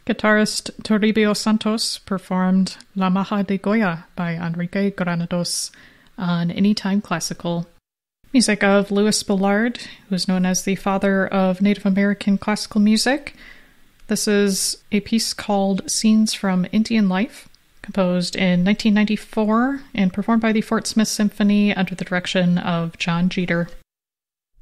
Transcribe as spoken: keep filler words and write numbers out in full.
Guitarist Toribio Santos performed La Maja de Goya by Enrique Granados on Anytime Classical. Music of Louis Ballard, who is known as the father of Native American classical music. This is a piece called Scenes from Indian Life, composed in nineteen ninety-four and performed by the Fort Smith Symphony under the direction of John Jeter.